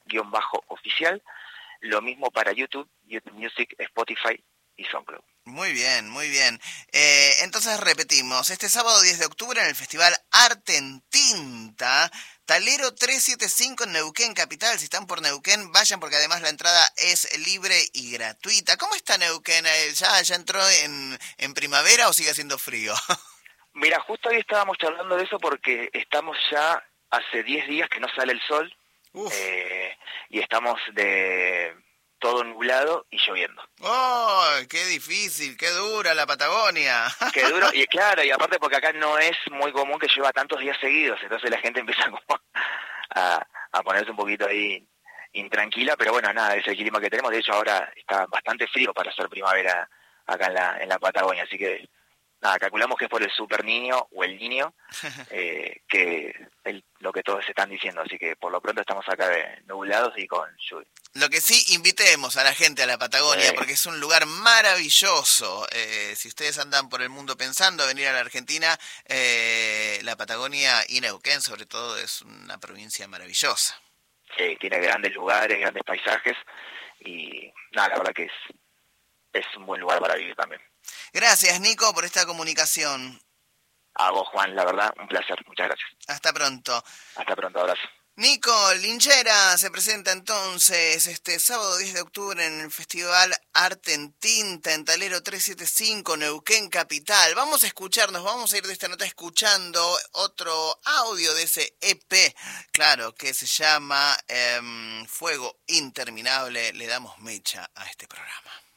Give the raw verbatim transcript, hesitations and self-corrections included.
Music-oficial. Lo mismo para YouTube, YouTube Music, Spotify y SoundCloud. Muy bien, muy bien. Eh, entonces repetimos, este sábado diez de octubre en el Festival Arte en Tinta, Talero trescientos setenta y cinco en Neuquén Capital. Si están por Neuquén, vayan porque además la entrada es libre y gratuita. ¿Cómo está Neuquén? ¿Ya, ya entró en, en primavera o sigue haciendo frío? Mira, justo hoy estábamos charlando de eso porque estamos ya hace diez días que no sale el sol eh, y estamos de todo nublado y lloviendo. ¡Oh, qué difícil, qué dura la Patagonia! Qué duro, y claro, y aparte porque acá no es muy común que llueva tantos días seguidos, entonces la gente empieza como a, a ponerse un poquito ahí intranquila, pero bueno, nada, es el clima que tenemos. De hecho ahora está bastante frío para hacer primavera acá en la, en la Patagonia, así que nada, calculamos que es por el super niño o el niño, eh, que el, lo que todos están diciendo, así que por lo pronto estamos acá de nublados y con lluvia. Lo que sí, invitemos a la gente a la Patagonia, Eh, porque es un lugar maravilloso. Eh, si ustedes andan por el mundo pensando venir a la Argentina, eh, la Patagonia y Neuquén, sobre todo, es una provincia maravillosa. eh, tiene grandes lugares, grandes paisajes, y nada, la verdad que es, es un buen lugar para vivir también. Gracias, Nico, por esta comunicación. A vos, Juan, la verdad, un placer. Muchas gracias. Hasta pronto. Hasta pronto, abrazo. Nico Linchera se presenta entonces este sábado diez de octubre en el Festival Arte en Tinta en Talero trescientos setenta y cinco, Neuquén Capital. Vamos a escucharnos, vamos a ir de esta nota escuchando otro audio de ese E P, claro, que se llama eh, Fuego Interminable. Le damos mecha a este programa.